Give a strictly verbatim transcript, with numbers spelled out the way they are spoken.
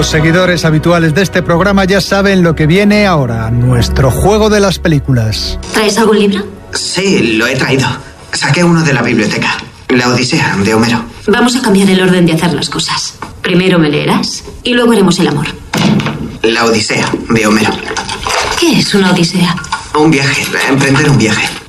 Los seguidores habituales de este programa ya saben lo que viene ahora, nuestro juego de las películas. ¿Traes algún libro? Sí, lo he traído. Saqué uno de la biblioteca. La Odisea, de Homero. Vamos a cambiar el orden de hacer las cosas. Primero me leerás y luego haremos el amor. La Odisea, de Homero. ¿Qué es una odisea? Un viaje, emprender un viaje.